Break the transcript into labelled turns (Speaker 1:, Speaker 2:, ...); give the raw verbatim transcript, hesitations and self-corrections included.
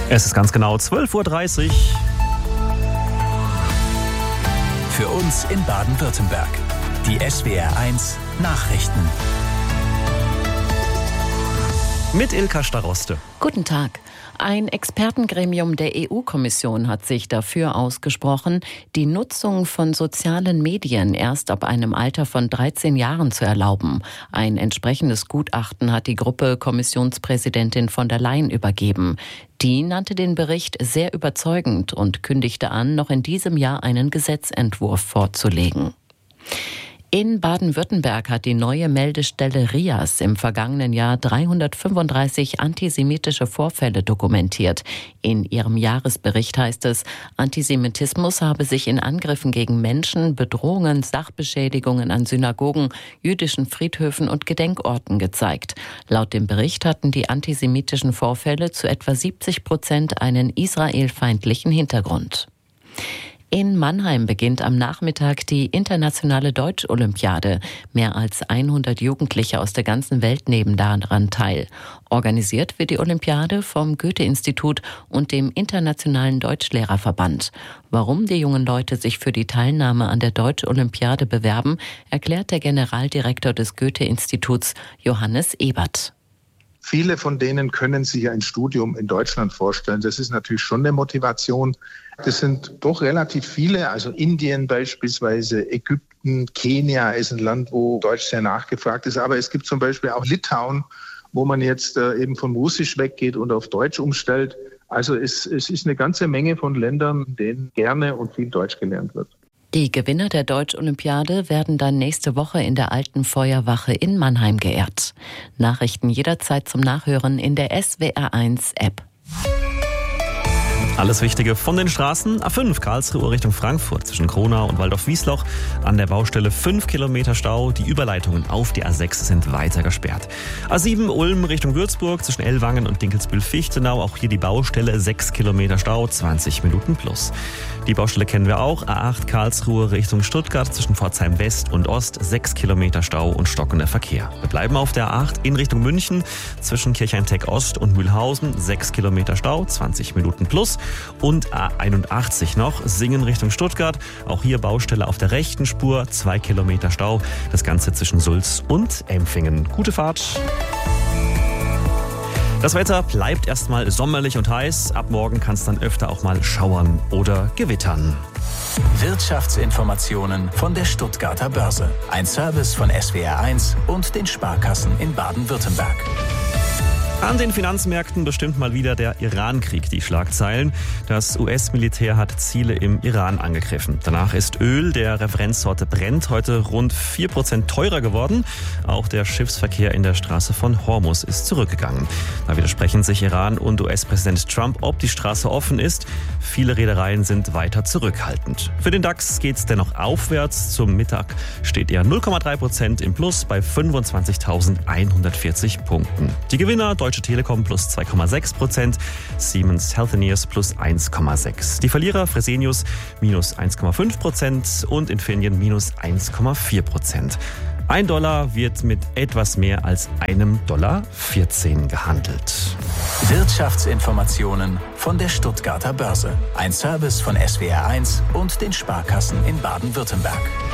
Speaker 1: Es ist ganz genau zwölf Uhr dreißig.
Speaker 2: Für uns in Baden-Württemberg. Die S W R eins Nachrichten.
Speaker 1: Mit Ilka Staroste.
Speaker 3: Guten Tag. Ein Expertengremium der E U-Kommission hat sich dafür ausgesprochen, die Nutzung von sozialen Medien erst ab einem Alter von dreizehn Jahren zu erlauben. Ein entsprechendes Gutachten hat die Gruppe Kommissionspräsidentin von der Leyen übergeben. Die nannte den Bericht sehr überzeugend und kündigte an, noch in diesem Jahr einen Gesetzentwurf vorzulegen. In Baden-Württemberg hat die neue Meldestelle RIAS im vergangenen Jahr dreihundertfünfunddreißig antisemitische Vorfälle dokumentiert. In ihrem Jahresbericht heißt es, Antisemitismus habe sich in Angriffen gegen Menschen, Bedrohungen, Sachbeschädigungen an Synagogen, jüdischen Friedhöfen und Gedenkorten gezeigt. Laut dem Bericht hatten die antisemitischen Vorfälle zu etwa siebzig Prozent einen israelfeindlichen Hintergrund. In Mannheim beginnt am Nachmittag die internationale Deutsch-Olympiade. Mehr als hundert Jugendliche aus der ganzen Welt nehmen daran teil. Organisiert wird die Olympiade vom Goethe-Institut und dem Internationalen Deutschlehrerverband. Warum die jungen Leute sich für die Teilnahme an der Deutsch-Olympiade bewerben, erklärt der Generaldirektor des Goethe-Instituts Johannes Ebert.
Speaker 4: Viele von denen können sich ein Studium in Deutschland vorstellen. Das ist natürlich schon eine Motivation. Das sind doch relativ viele, also Indien beispielsweise, Ägypten, Kenia ist ein Land, wo Deutsch sehr nachgefragt ist. Aber es gibt zum Beispiel auch Litauen, wo man jetzt äh, eben vom Russisch weggeht und auf Deutsch umstellt. Also es, es ist eine ganze Menge von Ländern, in denen gerne und viel Deutsch gelernt wird.
Speaker 3: Die Gewinner der Deutsch-Olympiade werden dann nächste Woche in der Alten Feuerwache in Mannheim geehrt. Nachrichten jederzeit zum Nachhören in der S W R eins App.
Speaker 1: Alles Wichtige von den Straßen. A fünf Karlsruhe Richtung Frankfurt zwischen Kronau und Waldorf-Wiesloch. An der Baustelle fünf Kilometer Stau. Die Überleitungen auf die A sechs sind weiter gesperrt. A sieben Ulm Richtung Würzburg zwischen Ellwangen und Dinkelsbühl-Fichtenau. Auch hier die Baustelle sechs Kilometer Stau, zwanzig Minuten plus. Die Baustelle kennen wir auch. A acht Karlsruhe Richtung Stuttgart zwischen Pforzheim West und Ost. sechs Kilometer Stau und stockender Verkehr. Wir bleiben auf der A acht in Richtung München zwischen Kirchhain-Tech Ost und Mühlhausen. sechs Kilometer Stau, zwanzig Minuten plus. Und A einundachtzig noch, Singen Richtung Stuttgart. Auch hier Baustelle auf der rechten Spur, zwei Kilometer Stau. Das Ganze zwischen Sulz und Empfingen. Gute Fahrt. Das Wetter bleibt erstmal sommerlich und heiß. Ab morgen kann es dann öfter auch mal schauern oder gewittern.
Speaker 2: Wirtschaftsinformationen von der Stuttgarter Börse. Ein Service von S W R eins und den Sparkassen in Baden-Württemberg.
Speaker 1: An den Finanzmärkten bestimmt mal wieder der Iran-Krieg die Schlagzeilen. Das U S-Militär hat Ziele im Iran angegriffen. Danach ist Öl der Referenzsorte Brent heute rund vier Prozent teurer geworden. Auch der Schiffsverkehr in der Straße von Hormuz ist zurückgegangen. Da widersprechen sich Iran und U S-Präsident Trump, ob die Straße offen ist. Viele Reedereien sind weiter zurückhaltend. Für den DAX geht es dennoch aufwärts. Zum Mittag steht er null Komma drei Prozent im Plus bei fünfundzwanzigtausendeinhundertvierzig Punkten. Die Gewinner Deutsche Telekom plus zwei Komma sechs Prozent, Siemens Healthineers plus eins Komma sechs. Die Verlierer Fresenius minus eins Komma fünf Prozent und Infineon minus eins Komma vier Prozent. Ein Dollar wird mit etwas mehr als einem Dollar vierzehn gehandelt.
Speaker 2: Wirtschaftsinformationen von der Stuttgarter Börse. Ein Service von S W R eins und den Sparkassen in Baden-Württemberg.